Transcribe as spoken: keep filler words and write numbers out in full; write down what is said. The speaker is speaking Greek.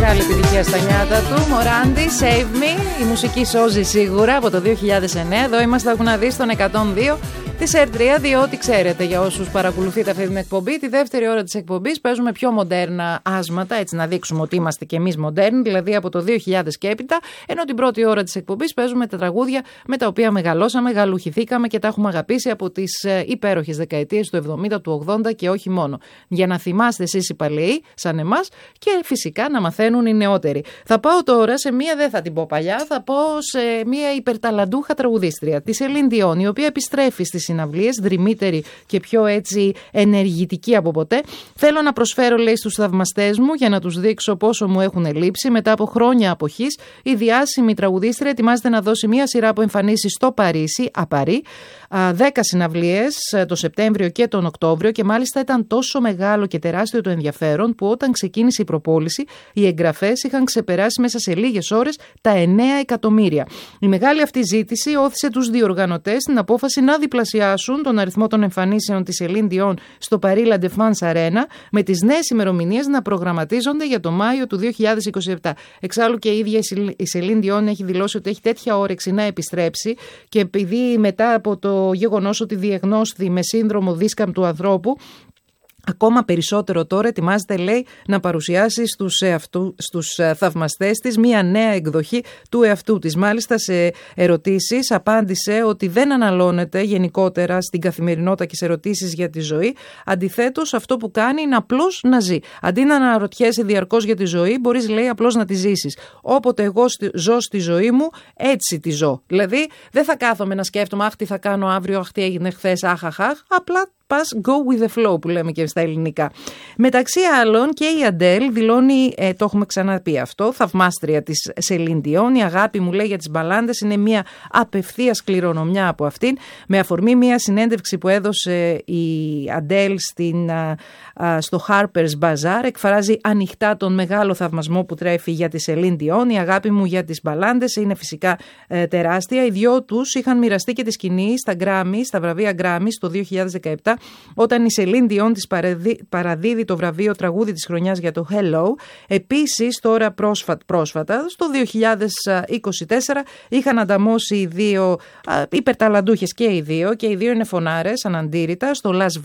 μεγάλη επιτυχία στα νιάτα του. Μοράντι, Save Me. Η μουσική σώζει σίγουρα από το δύο χιλιάδες εννέα. Εδώ είμαστε, έχουν να δει στον εκατόν δύο της Air τρία, διότι ξέρετε, για όσους παρακολουθείτε αυτή την εκπομπή, τη δεύτερη ώρα της εκπομπής παίζουμε πιο μοντέρνα άσματα, έτσι να δείξουμε ότι είμαστε κι εμείς μοντέρνοι, δηλαδή από το δύο χιλιάδες και έπειτα, ενώ την πρώτη ώρα της εκπομπής παίζουμε τα τραγούδια με τα οποία μεγαλώσαμε, γαλουχηθήκαμε και τα έχουμε αγαπήσει από τις υπέροχες δεκαετίες του εβδομήντα, του ογδόντα και όχι μόνο. Για να θυμάστε εσείς οι παλαιοί, σαν εμάς, και φυσικά να μαθαίνουν οι νεότεροι. Θα πάω τώρα σε μία, δεν θα την πω παλιά, θα πω σε μία υπερταλαντούχα τραγουδίστρια, τη Σελίν Διόν, η οποία επιστρέφει στις συναυλίες, δρυμύτερη και πιο έτσι ενεργητική από ποτέ. Θέλω να προσφέρω, λέει, στους θαυμαστές μου για να τους δείξω πόσο μου έχουν λείψει. Μετά από χρόνια αποχής, η διάσημη τραγουδίστρια ετοιμάζεται να δώσει μία σειρά από εμφανίσεις στο Παρίσι, απαρί, δέκα συναυλίες το Σεπτέμβριο και τον Οκτώβριο, και μάλιστα ήταν τόσο μεγάλο και τεράστιο το ενδιαφέρον που όταν ξεκίνησε η προπόληση, οι εγγραφές είχαν ξεπεράσει μέσα σε λίγες ώρες τα εννέα εκατομμύρια. Η μεγάλη αυτή ζήτηση όθησε τους διοργανωτές στην απόφαση να διπλασιάσουν τον αριθμό των εμφανίσεων της Σελίν Διόν στο Paris La Défense Arena, με τις νέες ημερομηνίες να προγραμματίζονται για το Μάιο του δύο χιλιάδες είκοσι επτά. Εξάλλου και η ίδια η Σελίν Διόν έχει δηλώσει ότι έχει τέτοια όρεξη να επιστρέψει, και επειδή μετά από το γεγονός ότι διεγνώστη με σύνδρομο δίσκαμπτου ανθρώπου, ακόμα περισσότερο τώρα ετοιμάζεται, λέει, να παρουσιάσει στους, εαυτού, στους θαυμαστές της μία νέα εκδοχή του εαυτού της. Μάλιστα, σε ερωτήσεις απάντησε ότι δεν αναλώνεται γενικότερα στην καθημερινότητα και σε ερωτήσεις για τη ζωή. Αντιθέτως, αυτό που κάνει είναι απλώς να ζει. Αντί να αναρωτιέσαι διαρκώς για τη ζωή, μπορείς, λέει, απλώς να τη ζήσεις. Όποτε εγώ ζω στη ζωή μου, έτσι τη ζω. Δηλαδή, δεν θα κάθομαι να σκέφτομαι, αχ, τι θα κάνω αύριο, αχ, τι έγινε χθες, αχ, αχ, αχ. Απλά πας go with the flow, που λέμε και στα ελληνικά. Μεταξύ άλλων, και η Αντέλ δηλώνει, ε, το έχουμε ξαναπεί αυτό, θαυμάστρια της Σελίν Διόν. Η αγάπη μου, λέει, για τις μπαλάντες είναι μια απευθείας κληρονομιά από αυτήν. Με αφορμή μια συνέντευξη που έδωσε η Αντέλ στην, α, α, στο Harper's Bazaar, εκφράζει ανοιχτά τον μεγάλο θαυμασμό που τρέφει για τη Σελίν Διόν. Η αγάπη μου για τις μπαλάντες είναι φυσικά ε, τεράστια. Οι δυο τους είχαν μοιραστεί και τη σκηνή στα Grammy, στα βραβεία Grammy το δύο χιλιάδες δεκαεπτά, όταν η Σελίν Διόν της παραδίδει το βραβείο τραγούδι της χρονιάς για το Hello. Επίσης, τώρα πρόσφατα, πρόσφατα στο δύο χιλιάδες είκοσι τέσσερα, είχαν ανταμώσει οι δύο υπερταλαντούχες, και οι δύο, και οι δύο είναι φωνάρες αναντήρητα στο Las